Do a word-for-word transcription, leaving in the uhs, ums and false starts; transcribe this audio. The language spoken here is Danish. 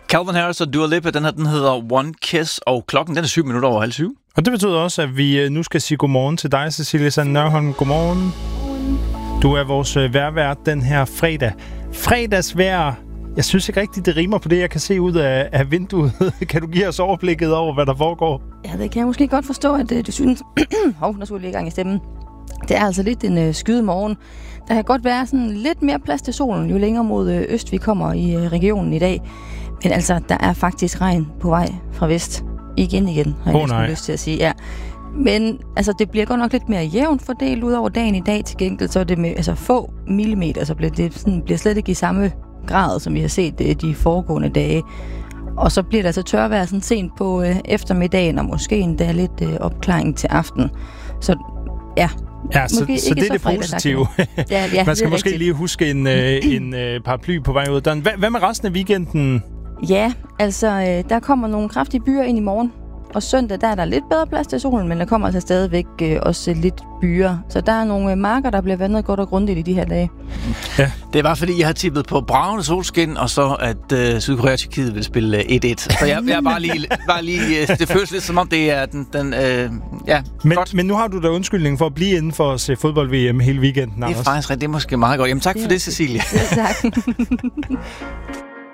Calvin Harris og Dua Lipa, den her, den hedder One Kiss, og klokken den er syv minutter over halv syv. Og det betyder også, at vi nu skal sige godmorgen til dig, Cecilie Sand Nørholm. Godmorgen. Du er vores vejrvært den her fredag. Fredagsvejr. Jeg synes ikke rigtigt, det rimer på det, jeg kan se ud af, af vinduet. Kan du give os overblikket over, hvad der foregår? Ja, det kan jeg måske godt forstå, at du synes... Hov, nu skulle jeg lige i gang i stemmen. Det er altså lidt en øh, skyde morgen. Der kan godt være sådan lidt mere plads til solen, jo længere mod øh, øst vi kommer i øh, regionen i dag. Men altså, der er faktisk regn på vej fra vest. Igen igen, har jeg oh, lyst til at sige. Ja. Men altså, det bliver godt nok lidt mere jævnt fordelt ud over dagen i dag. Til gengæld så er det med altså, få millimeter, så bliver det sådan, bliver slet ikke i samme grad, som vi har set det, de foregående dage. Og så bliver det altså tørvejr sådan sent på øh, eftermiddagen, og måske endda lidt øh, opklaring til aften. Så ja... Ja, så, så det er det positive. Ja, ja, Man skal måske rigtigt. lige huske en, øh, en øh, paraply på vej ud. Hvad, hvad med resten af weekenden? Ja, altså øh, der kommer nogle kraftige byer ind i morgen. Og søndag, der er der lidt bedre plads til solen, men der kommer altså stadigvæk øh, også lidt byer. Så der er nogle øh, marker, der bliver vandet godt og grundigt i de her dage. Ja. Det var fordi, jeg har tippet på bravende solskin, og så at øh, Sydkorea og Tjekkiet vil spille et et. Så jeg, jeg er bare lige... Bare lige øh, det føles lidt som om, det er den... den øh, ja, men, men nu har du da undskyldning for at blive inden for at se fodbold-V M hele weekenden. Det er faktisk det er måske meget godt. Jamen tak det for det, Cecilie. Tak.